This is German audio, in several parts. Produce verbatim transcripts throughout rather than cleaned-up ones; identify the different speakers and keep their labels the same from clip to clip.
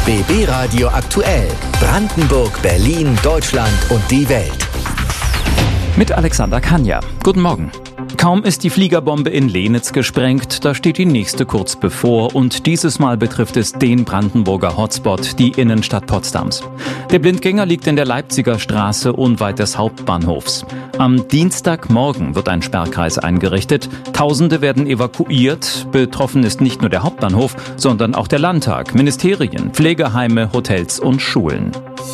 Speaker 1: B B Radio aktuell. Brandenburg, Berlin, Deutschland und die Welt.
Speaker 2: Mit Alexander Kanja. Guten Morgen. Kaum ist die Fliegerbombe in Lenitz gesprengt, da steht die nächste kurz bevor und dieses Mal betrifft es den Brandenburger Hotspot, die Innenstadt Potsdams. Der Blindgänger liegt in der Leipziger Straße unweit des Hauptbahnhofs. Am Dienstagmorgen wird ein Sperrkreis eingerichtet. Tausende werden evakuiert. Betroffen ist nicht nur der Hauptbahnhof, sondern auch der Landtag, Ministerien, Pflegeheime, Hotels und Schulen.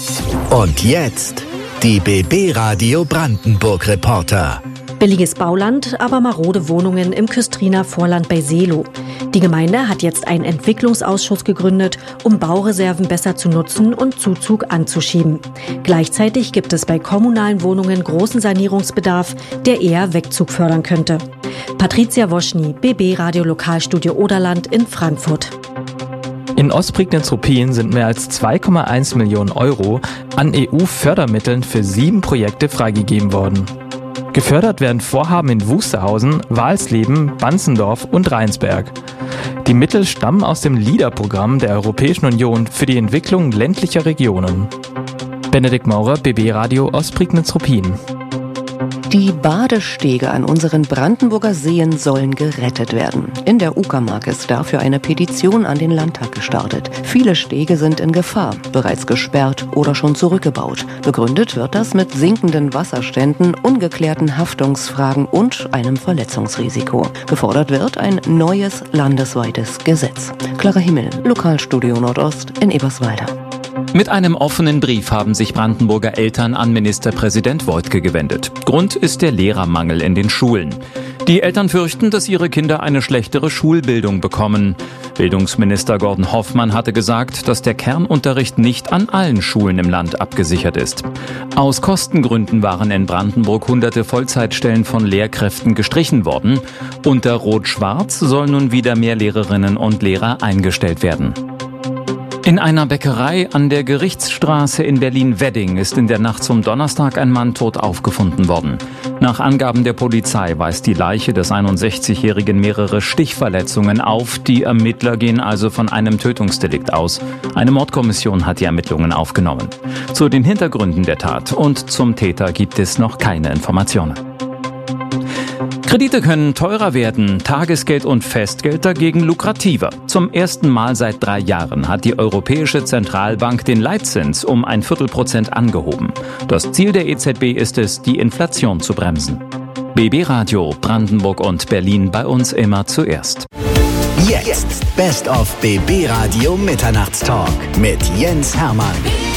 Speaker 1: Und jetzt die B B Radio Brandenburg Reporter.
Speaker 3: Billiges Bauland, aber marode Wohnungen im Küstriner Vorland bei Seelow. Die Gemeinde hat jetzt einen Entwicklungsausschuss gegründet, um Baureserven besser zu nutzen und Zuzug anzuschieben. Gleichzeitig gibt es bei kommunalen Wohnungen großen Sanierungsbedarf, der eher Wegzug fördern könnte. Patricia Woschny, B B Radio Lokalstudio Oderland in Frankfurt.
Speaker 4: In Ostprignitz-Ruppin sind mehr als zwei Komma eins Millionen Euro an E U-Fördermitteln für sieben Projekte freigegeben worden. Gefördert werden Vorhaben in Wusterhausen, Walsleben, Banzendorf und Rheinsberg. Die Mittel stammen aus dem LEADER-Programm der Europäischen Union für die Entwicklung ländlicher Regionen. Benedikt Maurer, B B Radio Ostprignitz-Ruppin.
Speaker 5: Die Badestege an unseren Brandenburger Seen sollen gerettet werden. In der Uckermark ist dafür eine Petition an den Landtag gestartet. Viele Stege sind in Gefahr, bereits gesperrt oder schon zurückgebaut. Begründet wird das mit sinkenden Wasserständen, ungeklärten Haftungsfragen und einem Verletzungsrisiko. Gefordert wird ein neues landesweites Gesetz. Clara Himmel, Lokalstudio Nordost in Eberswalde.
Speaker 2: Mit einem offenen Brief haben sich Brandenburger Eltern an Ministerpräsident Woidke gewendet. Grund ist der Lehrermangel in den Schulen. Die Eltern fürchten, dass ihre Kinder eine schlechtere Schulbildung bekommen. Bildungsminister Gordon Hoffmann hatte gesagt, dass der Kernunterricht nicht an allen Schulen im Land abgesichert ist. Aus Kostengründen waren in Brandenburg hunderte Vollzeitstellen von Lehrkräften gestrichen worden. Unter Rot-Schwarz sollen nun wieder mehr Lehrerinnen und Lehrer eingestellt werden. In einer Bäckerei an der Gerichtsstraße in Berlin-Wedding ist in der Nacht zum Donnerstag ein Mann tot aufgefunden worden. Nach Angaben der Polizei weist die Leiche des einundsechzigjährigen mehrere Stichverletzungen auf. Die Ermittler gehen also von einem Tötungsdelikt aus. Eine Mordkommission hat die Ermittlungen aufgenommen. Zu den Hintergründen der Tat und zum Täter gibt es noch keine Informationen. Kredite können teurer werden, Tagesgeld und Festgeld dagegen lukrativer. Zum ersten Mal seit drei Jahren hat die Europäische Zentralbank den Leitzins um ein Viertelprozent angehoben. Das Ziel der E Z B ist es, die Inflation zu bremsen. B B Radio, Brandenburg und Berlin, bei uns immer zuerst.
Speaker 1: Jetzt Best of B B Radio Mitternachtstalk mit Jens Hermann.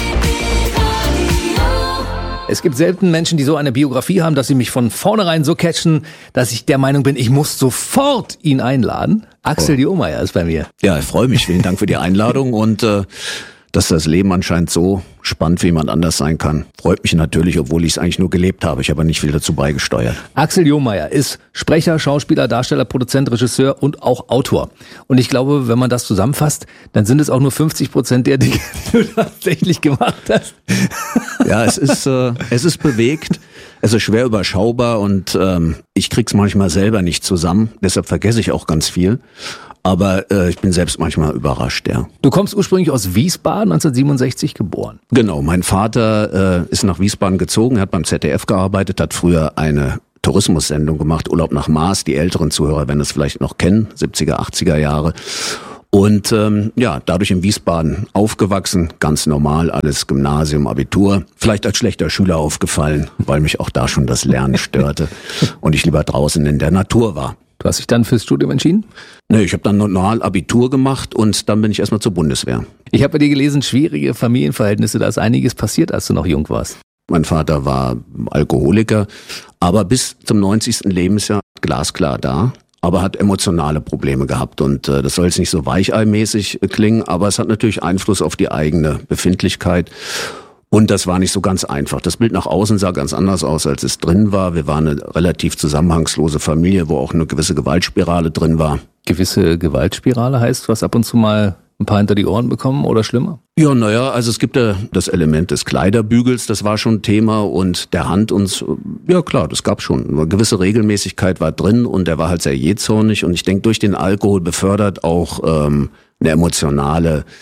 Speaker 6: Es gibt selten Menschen, die so eine Biografie haben, dass sie mich von vornherein so catchen, dass ich der Meinung bin, ich muss sofort ihn einladen. Axel oh. Diomeyer ist bei mir.
Speaker 7: Ja, ich freue mich. Vielen Dank für die Einladung und äh, dass das Leben anscheinend so spannend wie jemand anders sein kann. Freut mich natürlich, obwohl ich es eigentlich nur gelebt habe. Ich habe nicht viel dazu beigesteuert.
Speaker 6: Axel Diomeyer ist Sprecher, Schauspieler, Darsteller, Produzent, Regisseur und auch Autor. Und ich glaube, wenn man das zusammenfasst, dann sind es auch nur fünfzig Prozent der Dinge, die du tatsächlich gemacht hast.
Speaker 7: Ja, es ist, äh, es ist bewegt. Es ist schwer überschaubar und ähm, ich krieg's manchmal selber nicht zusammen. Deshalb vergesse ich auch ganz viel. Aber äh, ich bin selbst manchmal überrascht, ja.
Speaker 6: Du kommst ursprünglich aus Wiesbaden, neunzehnhundertsiebenundsechzig geboren.
Speaker 7: Genau, mein Vater äh, ist nach Wiesbaden gezogen, er hat beim Z D F gearbeitet, hat früher eine Tourismussendung gemacht, Urlaub nach Mars. Die älteren Zuhörer werden das vielleicht noch kennen, siebziger, achtziger Jahre. Und ähm, ja, dadurch in Wiesbaden aufgewachsen, ganz normal, alles Gymnasium, Abitur. Vielleicht als schlechter Schüler aufgefallen, weil mich auch da schon das Lernen störte und ich lieber draußen in der Natur war.
Speaker 6: Du hast dich dann fürs Studium entschieden?
Speaker 7: Nee, ich habe dann normal Abitur gemacht und dann bin ich erstmal zur Bundeswehr.
Speaker 6: Ich habe bei dir gelesen, schwierige Familienverhältnisse, da ist einiges passiert, als du noch jung warst.
Speaker 7: Mein Vater war Alkoholiker, aber bis zum neunzigsten Lebensjahr glasklar da, aber hat emotionale Probleme gehabt und äh, das soll jetzt nicht so weicheimäßig klingen, aber es hat natürlich Einfluss auf die eigene Befindlichkeit. Und das war nicht so ganz einfach. Das Bild nach außen sah ganz anders aus, als es drin war. Wir waren eine relativ zusammenhangslose Familie, wo auch eine gewisse Gewaltspirale drin war.
Speaker 6: Gewisse Gewaltspirale heißt, du hast ab und zu mal ein paar hinter die Ohren bekommen oder schlimmer?
Speaker 7: Ja, naja, also es gibt ja das Element des Kleiderbügels, das war schon Thema und der Hand uns, ja klar, das gab schon. Eine gewisse Regelmäßigkeit war drin und der war halt sehr jähzornig und ich denke durch den Alkohol befördert auch ähm, eine emotionale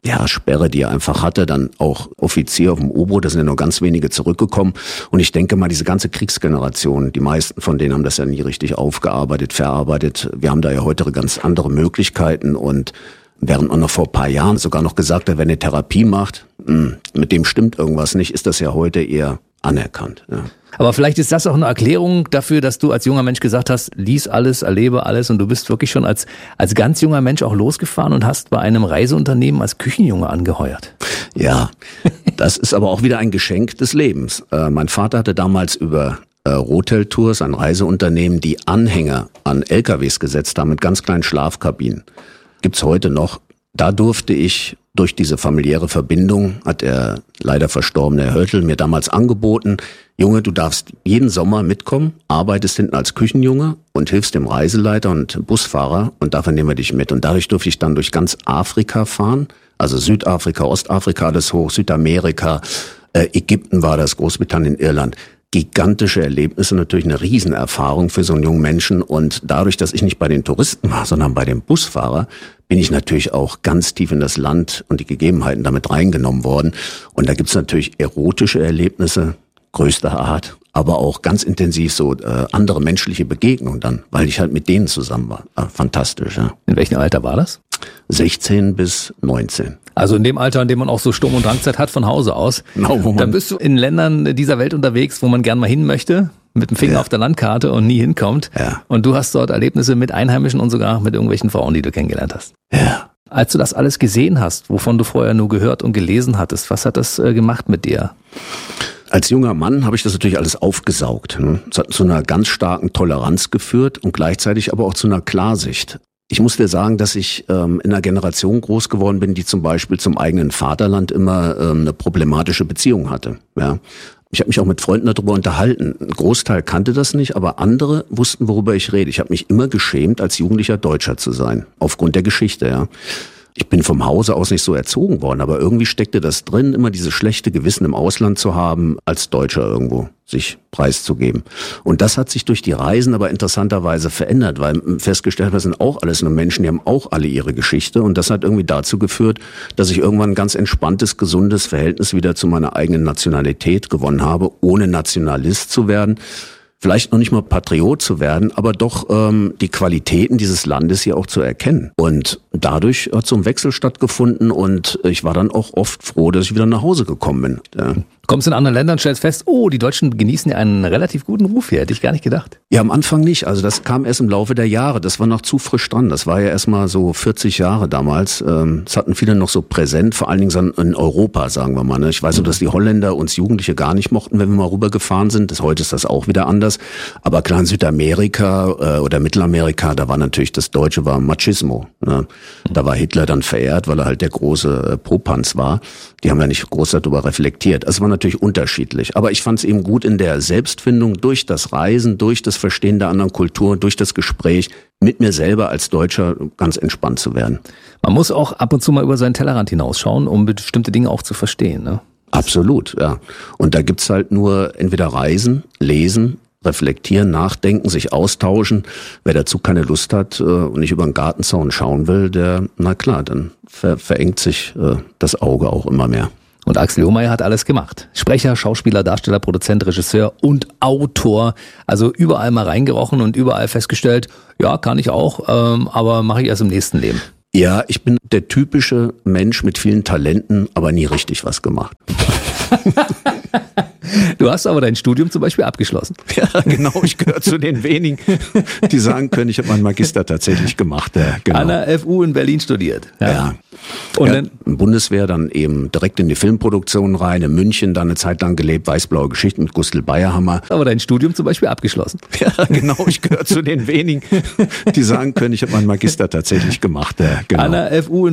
Speaker 7: ja, Sperre, die er einfach hatte, dann auch Offizier auf dem U-Boot, da sind ja nur ganz wenige zurückgekommen. Und ich denke mal, diese ganze Kriegsgeneration, die meisten von denen haben das ja nie richtig aufgearbeitet, verarbeitet. Wir haben da ja heute ganz andere Möglichkeiten und während man noch vor ein paar Jahren sogar noch gesagt hat, wenn eine Therapie macht, mh, mit dem stimmt irgendwas nicht, ist das ja heute eher anerkannt. Ja.
Speaker 6: Aber vielleicht ist das auch eine Erklärung dafür, dass du als junger Mensch gesagt hast, lies alles, erlebe alles und du bist wirklich schon als als ganz junger Mensch auch losgefahren und hast bei einem Reiseunternehmen als Küchenjunge angeheuert.
Speaker 7: Ja, das ist aber auch wieder ein Geschenk des Lebens. Äh, mein Vater hatte damals über äh, Rotel Tours, ein Reiseunternehmen, die Anhänger an L K Ws gesetzt haben mit ganz kleinen Schlafkabinen. Gibt's heute noch. Da durfte ich durch diese familiäre Verbindung, hat der leider verstorbene Herr Hörtel mir damals angeboten, Junge, du darfst jeden Sommer mitkommen, arbeitest hinten als Küchenjunge und hilfst dem Reiseleiter und Busfahrer und dafür nehmen wir dich mit. Und dadurch durfte ich dann durch ganz Afrika fahren, also Südafrika, Ostafrika, das hoch, Südamerika, äh, Ägypten war das, Großbritannien, Irland. Gigantische Erlebnisse, natürlich eine Riesenerfahrung für so einen jungen Menschen. Und dadurch, dass ich nicht bei den Touristen war, sondern bei dem Busfahrer, bin ich natürlich auch ganz tief in das Land und die Gegebenheiten damit reingenommen worden. Und da gibt's natürlich erotische Erlebnisse größter Art, aber auch ganz intensiv so äh, andere menschliche Begegnungen dann, weil ich halt mit denen zusammen war. Äh, fantastisch, ja.
Speaker 6: In welchem Alter war das?
Speaker 7: sechzehn bis neunzehn.
Speaker 6: Also in dem Alter, in dem man auch so Sturm- und Drangzeit hat von Hause aus.
Speaker 7: Genau, wo man
Speaker 6: dann bist du in Ländern dieser Welt unterwegs, wo man gern mal hin möchte, mit dem Finger
Speaker 7: Ja.
Speaker 6: auf der Landkarte und nie hinkommt.
Speaker 7: Ja.
Speaker 6: Und du hast dort Erlebnisse mit Einheimischen und sogar mit irgendwelchen Frauen, die du kennengelernt hast.
Speaker 7: Ja.
Speaker 6: Als du das alles gesehen hast, wovon du vorher nur gehört und gelesen hattest, was hat das äh, gemacht mit dir?
Speaker 7: Als junger Mann habe ich das natürlich alles aufgesaugt. Ne? Es hat zu einer ganz starken Toleranz geführt und gleichzeitig aber auch zu einer Klarsicht. Ich muss dir sagen, dass ich ähm, in einer Generation groß geworden bin, die zum Beispiel zum eigenen Vaterland immer ähm, eine problematische Beziehung hatte. Ja. Ich habe mich auch mit Freunden darüber unterhalten. Ein Großteil kannte das nicht, aber andere wussten, worüber ich rede. Ich habe mich immer geschämt, als jugendlicher Deutscher zu sein, aufgrund der Geschichte. Ja. Ich bin vom Hause aus nicht so erzogen worden, aber irgendwie steckte das drin, immer dieses schlechte Gewissen im Ausland zu haben, als Deutscher irgendwo sich preiszugeben. Und das hat sich durch die Reisen aber interessanterweise verändert, weil festgestellt, wir sind auch alles nur Menschen, die haben auch alle ihre Geschichte und das hat irgendwie dazu geführt, dass ich irgendwann ein ganz entspanntes, gesundes Verhältnis wieder zu meiner eigenen Nationalität gewonnen habe, ohne Nationalist zu werden. Vielleicht noch nicht mal Patriot zu werden, aber doch ähm, die Qualitäten dieses Landes hier auch zu erkennen. Und dadurch hat so ein Wechsel stattgefunden und ich war dann auch oft froh, dass ich wieder nach Hause gekommen bin. Ja.
Speaker 6: Du kommst in anderen Ländern, stellst fest, oh, die Deutschen genießen ja einen relativ guten Ruf hier, hätte ich gar nicht gedacht.
Speaker 7: Ja, am Anfang nicht. Also das kam erst im Laufe der Jahre. Das war noch zu frisch dran. Das war ja erst mal so vierzig Jahre damals. Das hatten viele noch so präsent, vor allen Dingen in Europa, sagen wir mal. Ich weiß so, dass die Holländer uns Jugendliche gar nicht mochten, wenn wir mal rübergefahren sind. Das, heute ist das auch wieder anders. Aber klar, in Südamerika oder Mittelamerika, da war natürlich das Deutsche war Machismo. Ne? Da war Hitler dann verehrt, weil er halt der große Popanz war. Die haben ja nicht groß darüber reflektiert. Es war natürlich unterschiedlich. Aber ich fand es eben gut in der Selbstfindung durch das Reisen, durch das Verstehen der anderen Kultur, durch das Gespräch mit mir selber als Deutscher ganz entspannt zu werden.
Speaker 6: Man muss auch ab und zu mal über seinen Tellerrand hinausschauen, um bestimmte Dinge auch zu verstehen, ne?
Speaker 7: Absolut, ja. Und da gibt's halt nur entweder Reisen, lesen, reflektieren, nachdenken, sich austauschen. Wer dazu keine Lust hat äh, und nicht über den Gartenzaun schauen will, der, na klar, dann ver- verengt sich äh, das Auge auch immer mehr.
Speaker 6: Und Axel Lohmeier hat alles gemacht. Sprecher, Schauspieler, Darsteller, Produzent, Regisseur und Autor. Also überall mal reingerochen und überall festgestellt, ja, kann ich auch, ähm, aber mache ich erst im nächsten Leben.
Speaker 7: Ja, ich bin der typische Mensch mit vielen Talenten, aber nie richtig was gemacht.
Speaker 6: Du hast aber dein Studium zum Beispiel abgeschlossen.
Speaker 7: Ja, genau. Ich gehöre zu den wenigen, die sagen können, ich habe meinen Magister tatsächlich gemacht. Ja, genau.
Speaker 6: An der F U in Berlin studiert.
Speaker 7: Ja. ja.
Speaker 6: Und
Speaker 7: ja,
Speaker 6: dann
Speaker 7: Bundeswehr, dann eben direkt in die Filmproduktion rein, in München, dann eine Zeit lang gelebt, Weiß-Blaue Geschichten mit Gustl Bayerhammer.
Speaker 6: Aber dein Studium zum Beispiel abgeschlossen.
Speaker 7: Ja, genau. Ich gehöre zu den wenigen, die sagen können, ich habe meinen Magister tatsächlich gemacht. Ja, genau.
Speaker 6: An der F U in